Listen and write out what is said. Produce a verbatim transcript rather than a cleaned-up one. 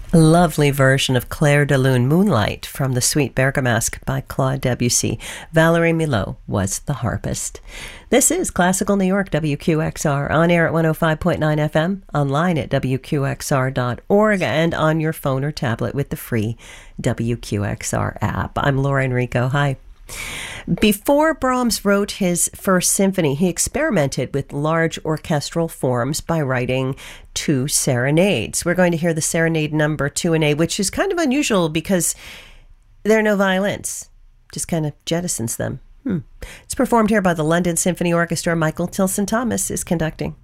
A lovely version of Clair de Lune Moonlight from the Suite Bergamasque by Claude Debussy. Valerie Milhaud was the harpist. This is Classical New York, W Q X R, on air at one oh five point nine F M, online at W Q X R dot org, and on your phone or tablet with the free W Q X R app. I'm Laura Enrico. Hi. Before Brahms wrote his first symphony, he experimented with large orchestral forms by writing two serenades. We're going to hear the serenade number two in A, which is kind of unusual because there are no violins. Just kind of jettisons them. Hmm. It's performed here by the London Symphony Orchestra. Michael Tilson Thomas is conducting.